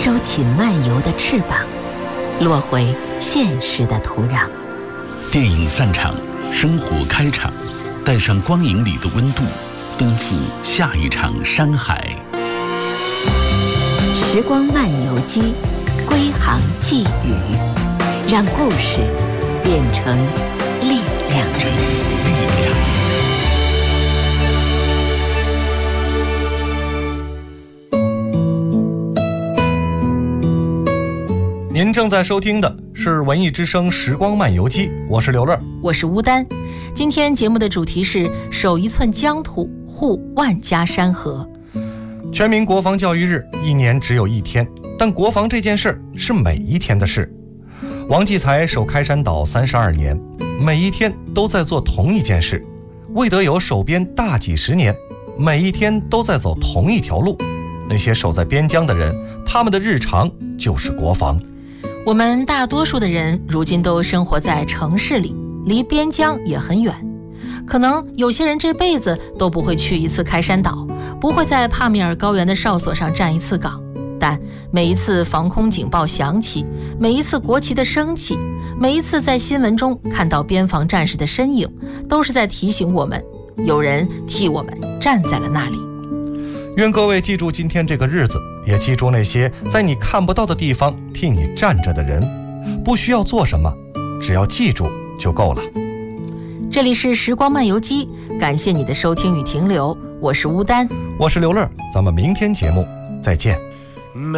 收起漫游的翅膀，落回现实的土壤。 电影散场，生活开场，带上光影里的温度，奔赴下一场山海。 时光漫游记，归航寄语，让故事变成力量。 您正在收听的是文艺之声时光漫游记，我是刘乐， 我是吴丹。今天节目的主题是守一寸疆土，护万家山河。 全民国防教育日一年只有一天，但国防这件事是每一天的事。王继才守开山岛32年，每一天都在做同一件事。魏德友守边大几十年，每一天都在走同一条路。那些守在边疆的人，他们的日常就是国防。 我们大多数的人如今都生活在城市里，离边疆也很远。可能有些人这辈子都不会去一次开山岛，不会在帕米尔高原的哨所上站一次岗。但每一次防空警报响起，每一次国旗的升起，每一次在新闻中看到边防战士的身影，都是在提醒我们，有人替我们站在了那里。 愿各位记住今天这个日子，也记住那些在你看不到的地方替你站着的人。不需要做什么，只要记住就够了。 这里是时光漫游记，感谢你的收听与停留，我是吴丹， 我是刘乐，咱们明天节目再见。